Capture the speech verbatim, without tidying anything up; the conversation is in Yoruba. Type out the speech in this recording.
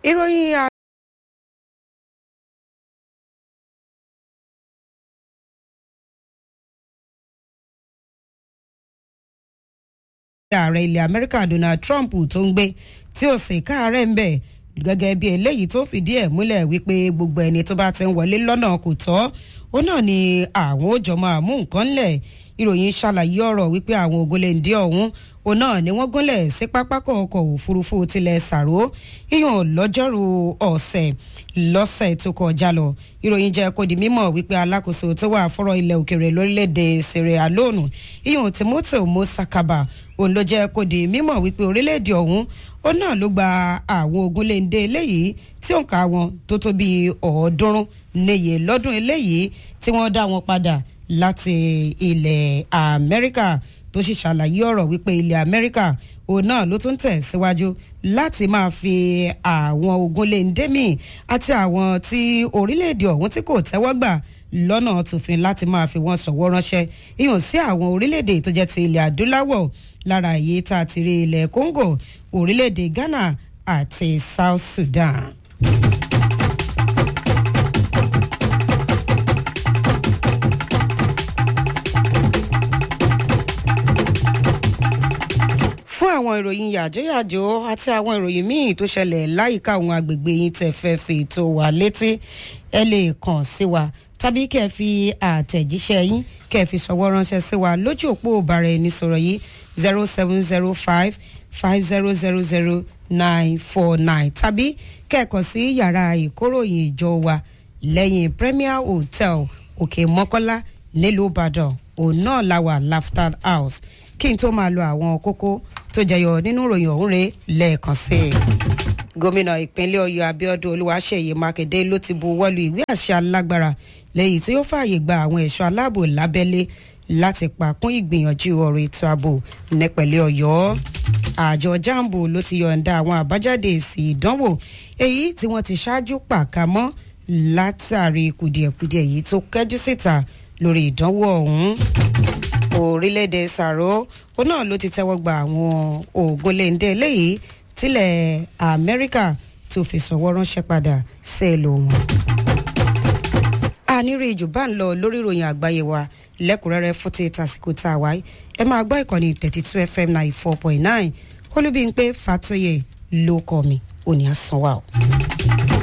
ìròyìn ààrẹ ilẹ̀ Amẹ́ríkà Donald Trump tó ń gbé tí ó sì káàárẹ̀ ń bẹ̀ gẹ́gẹ́ bí eléyìí tó fìdí ẹ̀ múlẹ̀ wípé gbogbo ẹni tó bá ti ń wọlé lọ́nà kò tọ́ ó náà ni àwọn ó jọ máa mú nǹkan lẹ̀. Ìròyìn ṣàlàyé ọ̀rọ̀ wípé àwọn ògúnléndé ọ̀hún òun náà ni wọ́n gúnlẹ̀ sí pápákọ̀ ọkọ̀ òfurufú tilẹ̀ Sàró ìyọ̀n lọ́jọ́rú ọ̀sẹ̀ lọ́sẹ̀ tó kọjá lọ. Ìròyìn jẹ́ kó di mímọ̀ wípé alákòóso tó wà fọ́rọ̀ ilẹ̀ òkèrè lórílẹ̀‐èdè Sierra Leone ìyọ̀n Timothy Mosakaba òun ló jẹ́ kó di mímọ̀ wípé orílẹ̀‐èdè ọ̀hún ó náà ló gba àwọn ògúnléndé eléyìí tí òǹkà wọn tó tó bíi ọ̀ọ́dúnrún níye lọ́dún eléyìí tí wọ́n dá wọn padà láti ilẹ̀ Amẹ́ríkà tó sì ṣàlàyé ọ̀rọ̀ wípé ilẹ̀ Amẹ́ríkà òun náà ló tún tẹ̀ síwájú láti máa fi àwọn ògúnléndé míì àti àwọn tí orílẹ̀-èdè ọ̀hún tí kò tẹ́wọ́ gbà lọ́nà tòfin láti máa fi wọ́n ṣọ̀wọ́ ránṣẹ́ ìhùn sí àwọn orílẹ̀-èdè tó jẹ́ ti ilẹ̀ adúláwọ̀ lára èyí tá a ti rí ilẹ̀ Congo orílẹ̀-èdè Ghana àti South Sudan. fún àwọn ìròyìn yàjóyàjó àti àwọn ìròyìn míì tó ṣẹlẹ̀ láyìíká àwọn agbègbè yín tẹ́ fẹ́ fi tó wà létí ẹ lè kàn sí wa tàbí kẹ́ fi àtẹ̀jíṣẹ́ yín kẹ́ fi ṣọwọ́ ránṣẹ́ sí wa lójú òpó ìbáraẹnisọ̀rọ̀ yìí zero seven zero five five zero zero zero nine four nine tàbí kẹ́ẹ̀kan sí yàrá ìkóròyìn ìjọ wa lẹ́yìn Premier Hotel Òkè Mọ́kọ́lá nílùú Ìbàdàn òun náà la wà Laughter House kí n tó máa lo àwọn kókó tó jẹyọ nínú ìròyìn ọ̀hún rẹ̀ lẹ́ẹ̀kan sí i. Gómìnà ìpínlẹ̀ Ọ̀yọ́ Abíọ́dún Olúwaṣeyì Mákindé ló ti buwọ́lu ìwé àṣẹ alágbára lẹ́yìn tí ó fààyè gba àwọn ẹ̀ṣọ́ aláàbò lábẹ́lé láti pàkún ìgbìyànjú ọ̀rọ̀ ètò ààbò nípínlẹ̀ Ọ̀yọ́. Àjọ Jambo ló ti yọ̀ǹda àwọn àbájáde èsì ìdánwò èyí tí wọ́n ti ṣáájú pàkámọ́ látàrí kùdìẹ̀kudiẹ yìí tó kẹ́jú síta lórí ìdánwò ọ̀hún. Orílẹ̀-èdè Sàró ó náà ló ti tẹ́wọ́ gba àwọn ògúnléndé eléyìí tilẹ̀ Amẹ́ríkà tó fi sọ̀wọ́ ránṣẹ́ padà sí èlò wọn. Àníri ìjù bá ń lọ lórí ìròyìn àgbáyé wa lẹ́kùnrẹ́rẹ́ fún ti tàsíkò tá a wáyé ẹ máa gbọ́ ìkànnì thirty two F M ninety four point nine Kólúbímpé Fátóyè ló kọ́ mi òní àsanwó.